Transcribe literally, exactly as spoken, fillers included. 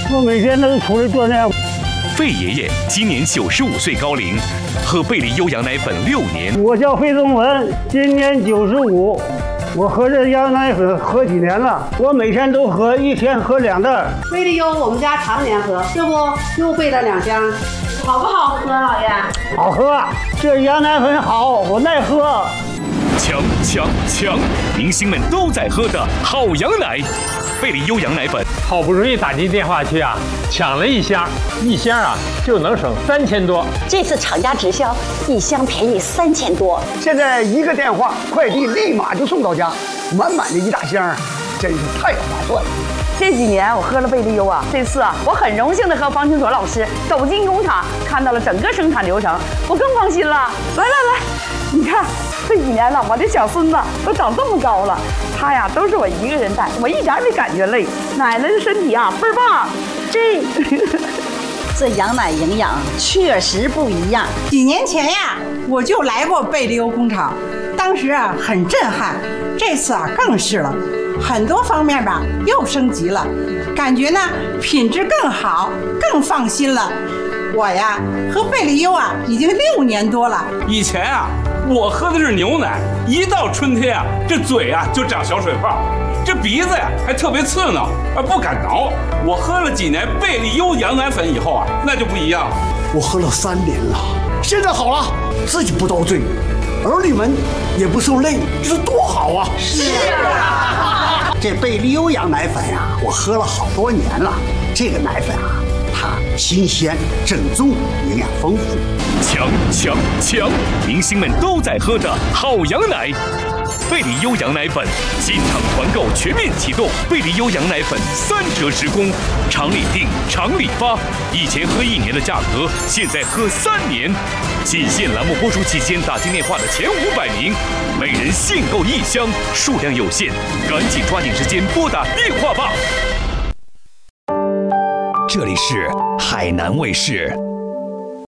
我每天都出来锻炼。 费爷爷今年九十五岁高龄，喝贝利优羊奶粉六年。 我叫费宗文，今年九十五。我喝这羊奶粉喝几年了？我每天都喝，一天喝两袋。 贝利优我们家常年喝，这不又备了两箱，好不好喝，老爷？ 好喝，这羊奶粉好，我爱喝。 强强强！明星们都在喝的好羊奶，贝利优羊奶粉。 好不容易打进电话去啊，抢了一箱，一箱啊就能省三千多。 这次厂家直销，一箱便宜三千多。 现在一个电话，快递立马就送到家，满满的一大箱，真是太划算了。 这几年我喝了贝利优啊，这次啊我很荣幸的和方清所老师走进工厂，看到了整个生产流程，我更放心了。来来来，你看这几年了，我的小孙子都长这么高了，他呀都是我一个人带，我一点没感觉累。奶奶的身体啊倍儿棒，这这羊奶营养确实不一样。 几年前呀，我就来过贝利优工厂，当时啊很震撼，这次啊更是了。很多方面吧又升级了，感觉呢品质更好，更放心了。我呀喝贝利优啊已经六年多了。 以前啊我喝的是牛奶，一到春天啊这嘴啊就长小水泡，这鼻子呀还特别刺挠啊不敢挠。我喝了几年贝利优羊奶粉以后啊那就不一样了。 我喝了三年了，现在好了，自己不遭罪，儿女们也不受累，这是多好啊！ 是啊， 这贝利优羊奶粉呀、啊，我喝了好多年了。这个奶粉啊，它新鲜、正宗，营养丰富。 强强强！明星们都在喝的好羊奶，贝利优羊奶粉进场团购全面启动，贝利优羊奶粉三折直供，厂里订，厂里发。以前喝一年的价格，现在喝三年。仅限栏目播出期间打进电话的前五百名，每人限购一箱，数量有限，赶紧抓紧时间拨打电话吧。这里是海南卫视。